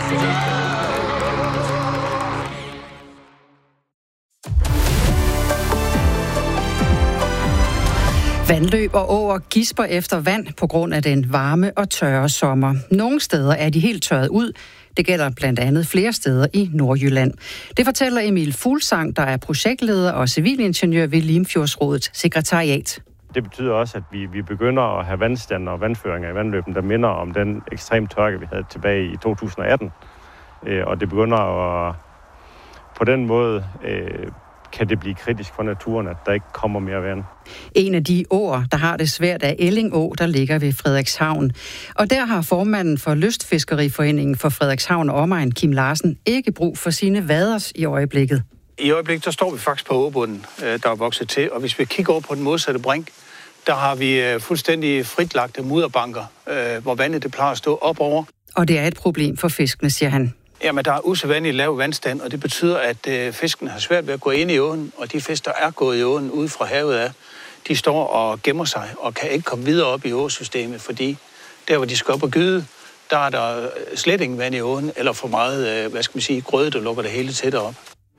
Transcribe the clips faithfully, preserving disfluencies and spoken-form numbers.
Vandløb og åer gisper efter vand på grund af den varme og tørre sommer. Nogle steder er de helt tørret ud. Det gælder blandt andet flere steder i Nordjylland. Det fortæller Emil Fuglsang, der er projektleder og civilingeniør ved Limfjordsrådets sekretariat. Det betyder også, at vi, vi begynder at have vandstander og vandføringer i vandløben, der minder om den ekstrem tørke, vi havde tilbage i to tusind atten. Og det begynder at på den måde øh, kan det blive kritisk for naturen, at der ikke kommer mere vand. En af de åer, der har det svært, er Elling Å, der ligger ved Frederikshavn. Og der har formanden for Lystfiskeriforeningen for Frederikshavn og omegn, Kim Larsen, ikke brug for sine vaders i øjeblikket. I øjeblikket, der står vi faktisk på åbunden, der er vokset til. Og hvis vi kigger over på den modsatte brink, der har vi fuldstændig fritlagte mudderbanker, hvor vandet det plejer at stå op over. Og det er et problem for fiskene, siger han. Jamen, der er usædvanligt lav vandstand, og det betyder, at øh, fisken har svært ved at gå ind i åen, og de fisk, der er gået i åen ude fra havet af, de står og gemmer sig og kan ikke komme videre op i åsystemet, fordi der, hvor de skal op og gyde, der er der slet ingen vand i åen, eller for meget, øh, hvad skal man sige, grøde, der lukker det hele tæt op.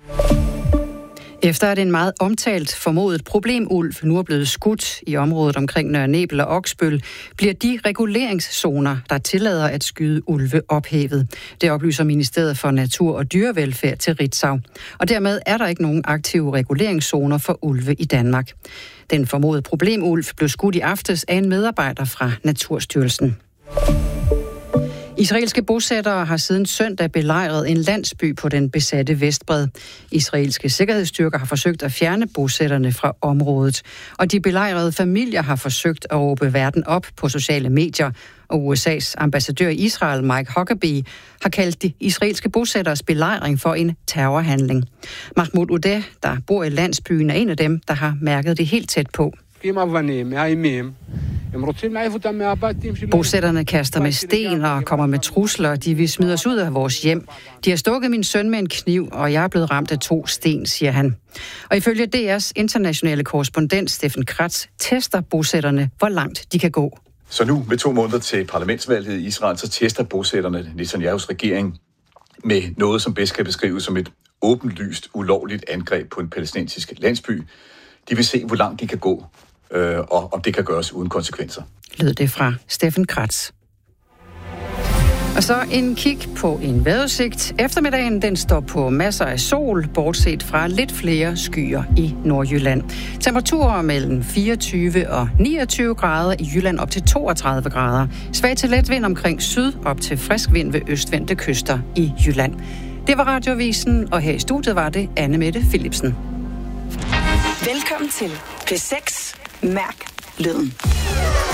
Efter at en meget omtalt formodet problemulv nu er blevet skudt i området omkring Nørre Nebel og Oksbøl, bliver de reguleringszoner, der tillader at skyde ulve, ophævet. Det oplyser Ministeriet for Natur og Dyrevelfærd til Ritzau. Og dermed er der ikke nogen aktive reguleringszoner for ulve i Danmark. Den formodede problemulv blev skudt i aftes af en medarbejder fra Naturstyrelsen. Israelske bosættere har siden søndag belejret en landsby på den besatte Vestbred. Israelske sikkerhedsstyrker har forsøgt at fjerne bosætterne fra området, og de belejrede familier har forsøgt at råbe verden op på sociale medier, og U S A's ambassadør i Israel, Mike Huckabee, har kaldt de israelske bosætteres belejring for en terrorhandling. Mahmoud Udeh, der bor i landsbyen, er en af dem, der har mærket det helt tæt på. Bosætterne kaster med sten og kommer med trusler. De vil smide os ud af vores hjem. De har stukket min søn med en kniv, og jeg er blevet ramt af to sten, siger han. Og ifølge D R's internationale korrespondent Steffen Kratz tester bosætterne, hvor langt de kan gå. Så nu med to måneder til parlamentsvalget i Israel, så tester bosætterne Netanyahus regering med noget, som bedst kan beskrives som et åbenlyst, ulovligt angreb på en palæstinensisk landsby. De vil se, hvor langt de kan gå, øh, og om det kan gøres uden konsekvenser. Lød det fra Steffen Kratz. Og så en kig på en vejrudsigt. Eftermiddagen den står på masser af sol, bortset fra lidt flere skyer i Nordjylland. Temperaturer mellem fireogtyve og niogtyve grader, i Jylland op til toogtredive grader. Svag til let vind omkring syd, op til frisk vind ved østvendte kyster i Jylland. Det var Radioavisen, og her i studiet var det Anne Mette Philipsen. Velkommen til P seks. Mærk lyden.